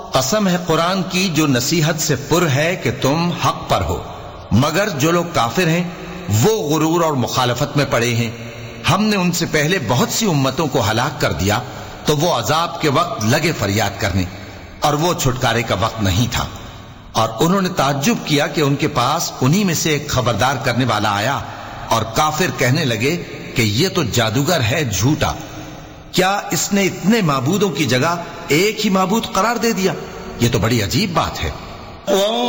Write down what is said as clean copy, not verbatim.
कसम है कुरान की जो नसीहत से पुर है कि तुम हक पर हो, मगर जो लोग काफिर हैं वो गुरूर और मुखालफत में पड़े हैं। हमने उनसे पहले बहुत सी उम्मतों को हलाक कर दिया तो वो अजाब के वक्त लगे फरियाद करने, और वो छुटकारे का वक्त नहीं था। और उन्होंने ताज्जुब किया कि उनके पास उन्हीं में से एक खबरदार करने वाला आया, और काफिर कहने लगे कि ये तो जादूगर है झूठा, क्या इसने इतने माबूदों की जगह एक ही माबूद करार दे दिया? ये तो बड़ी अजीब बात है।